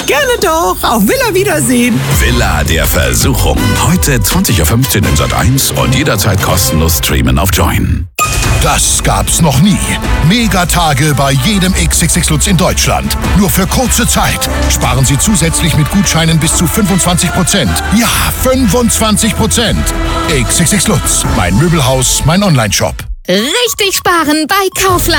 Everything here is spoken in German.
Gerne doch. Auf Villa Wiedersehen. Villa der Versuchung. Heute 20:15 Uhr in Sat.1 und jederzeit kostenlos streamen auf Join. Das gab's noch nie. Megatage bei jedem XXX Lutz in Deutschland. Nur für kurze Zeit. Sparen Sie zusätzlich mit Gutscheinen bis zu 25%. Ja, 25%. XXX Lutz. Mein Möbelhaus, mein Onlineshop. Richtig sparen bei Kaufland.